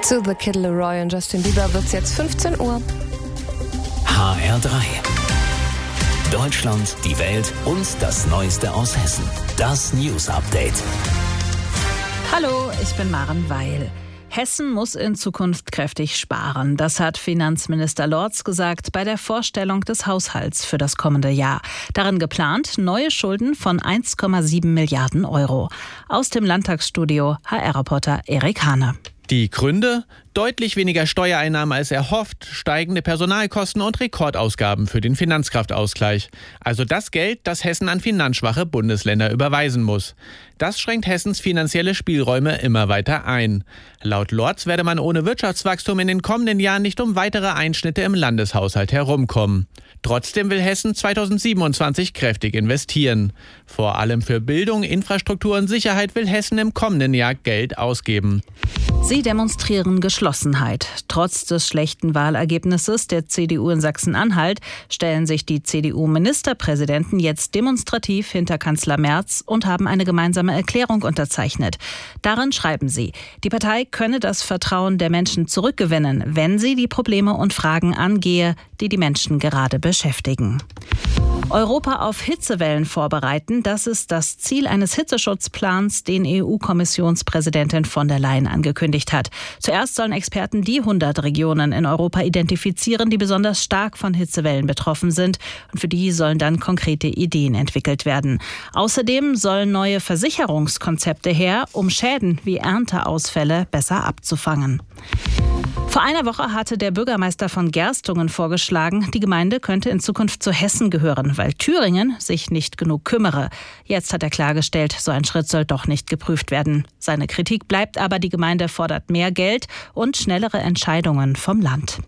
Zu The Kid Laroi und Justin Bieber wird's jetzt 15 Uhr. HR3. Deutschland, die Welt und das Neueste aus Hessen. Das News Update. Hallo, ich bin Maren Weil. Hessen muss in Zukunft kräftig sparen. Das hat Finanzminister Lorz gesagt bei der Vorstellung des Haushalts für das kommende Jahr. Darin geplant neue Schulden von 1,7 Milliarden Euro. Aus dem Landtagsstudio HR-Reporter Erik Hane. Die Gründe? Deutlich weniger Steuereinnahmen als erhofft, steigende Personalkosten und Rekordausgaben für den Finanzkraftausgleich. Also das Geld, das Hessen an finanzschwache Bundesländer überweisen muss. Das schränkt Hessens finanzielle Spielräume immer weiter ein. Laut Lorz werde man ohne Wirtschaftswachstum in den kommenden Jahren nicht um weitere Einschnitte im Landeshaushalt herumkommen. Trotzdem will Hessen 2027 kräftig investieren. Vor allem für Bildung, Infrastruktur und Sicherheit will Hessen im kommenden Jahr Geld ausgeben. Sie demonstrieren Geschlossenheit. Trotz des schlechten Wahlergebnisses der CDU in Sachsen-Anhalt stellen sich die CDU-Ministerpräsidenten jetzt demonstrativ hinter Kanzler Merz und haben eine gemeinsame Erklärung unterzeichnet. Darin schreiben sie, die Partei könne das Vertrauen der Menschen zurückgewinnen, wenn sie die Probleme und Fragen angehe, die die Menschen gerade beschäftigen. Europa auf Hitzewellen vorbereiten, das ist das Ziel eines Hitzeschutzplans, den EU-Kommissionspräsidentin von der Leyen angekündigt hat. Zuerst sollen Experten die 100 Regionen in Europa identifizieren, die besonders stark von Hitzewellen betroffen sind. Und für die sollen dann konkrete Ideen entwickelt werden. Außerdem sollen neue Versicherungskonzepte her, um Schäden wie Ernteausfälle besser abzufangen. Vor einer Woche hatte der Bürgermeister von Gerstungen vorgeschlagen, die Gemeinde könnte in Zukunft zu Hessen gehören, weil Thüringen sich nicht genug kümmere. Jetzt hat er klargestellt, so ein Schritt soll doch nicht geprüft werden. Seine Kritik bleibt aber, die Gemeinde fordert mehr Geld und schnellere Entscheidungen vom Land.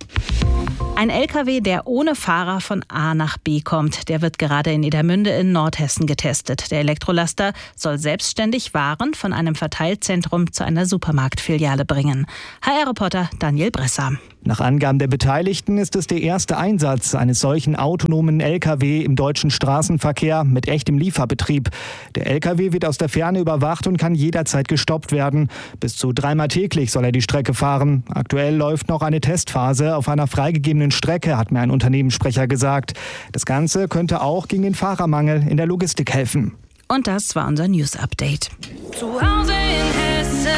Ein LKW, der ohne Fahrer von A nach B kommt, der wird gerade in Edermünde in Nordhessen getestet. Der Elektrolaster soll selbstständig Waren von einem Verteilzentrum zu einer Supermarktfiliale bringen. HR-Reporter Daniel Bresser. Nach Angaben der Beteiligten ist es der erste Einsatz eines solchen autonomen LKW im deutschen Straßenverkehr mit echtem Lieferbetrieb. Der LKW wird aus der Ferne überwacht und kann jederzeit gestoppt werden. Bis zu 3-mal täglich soll er die Strecke fahren. Aktuell läuft noch eine Testphase auf einer freigegebenen Strecke, hat mir ein Unternehmenssprecher gesagt. Das Ganze könnte auch gegen den Fahrermangel in der Logistik helfen. Und das war unser News Update. Zu Hause in Hessen.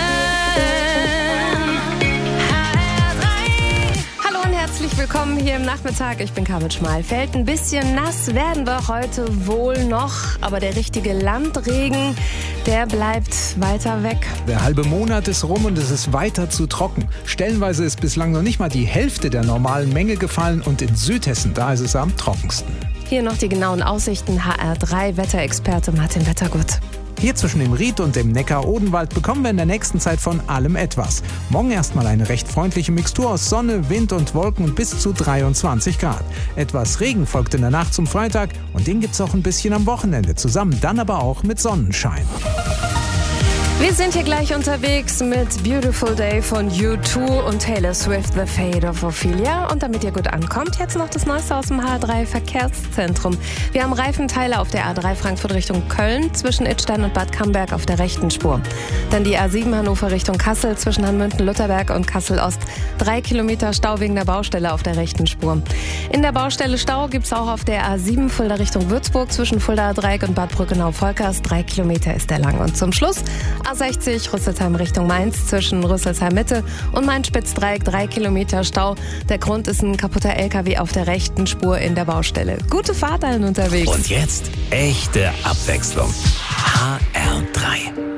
Herzlich willkommen hier im Nachmittag. Ich bin Carmen Schmalfeld. Ein bisschen nass werden wir heute wohl noch, aber der richtige Landregen, der bleibt weiter weg. Der halbe Monat ist rum und es ist weiter zu trocken. Stellenweise ist bislang noch nicht mal die Hälfte der normalen Menge gefallen und in Südhessen, da ist es am trockensten. Hier noch die genauen Aussichten. HR3-Wetterexperte Martin Wettergut. Hier zwischen dem Ried und dem Neckar-Odenwald bekommen wir in der nächsten Zeit von allem etwas. Morgen erstmal eine recht freundliche Mixtur aus Sonne, Wind und Wolken und bis zu 23 Grad. Etwas Regen folgt in der Nacht zum Freitag und den gibt's auch ein bisschen am Wochenende, zusammen dann aber auch mit Sonnenschein. Wir sind hier gleich unterwegs mit Beautiful Day von U2 und Taylor Swift, The Fate of Ophelia. Und damit ihr gut ankommt, jetzt noch das Neueste aus dem H3 Verkehrszentrum. Wir haben Reifenteile auf der A3 Frankfurt Richtung Köln, zwischen Idstein und Bad Camberg auf der rechten Spur. Dann die A7 Hannover Richtung Kassel, zwischen Hanmünden-Lutherberg und Kassel-Ost. 3 Kilometer Stau wegen der Baustelle auf der rechten Spur. In der Baustelle Stau gibt es auch auf der A7 Fulda Richtung Würzburg, zwischen Fuldaer Dreieck und Bad Brückenau-Volkers. 3 Kilometer ist der lang. Und zum Schluss A60 Rüsselsheim Richtung Mainz, zwischen Rüsselsheim Mitte und Mainz-Spitzdreieck 3 Kilometer Stau. Der Grund ist ein kaputter LKW auf der rechten Spur in der Baustelle. Gute Fahrt allen unterwegs. Und jetzt echte Abwechslung. HR3.